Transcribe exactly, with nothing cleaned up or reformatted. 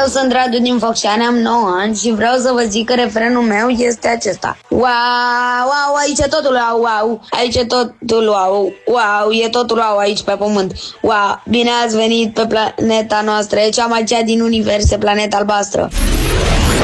sunt Radu din Focșani, am nouă ani și vreau să vă zic că refrenul meu este acesta. Wow, wow, aici e totul wow, wow, aici e totul wow, wow, e totul wow aici pe pământ. Wow, bine ați venit pe planeta noastră, e cea mai cea din univers, planeta albastră.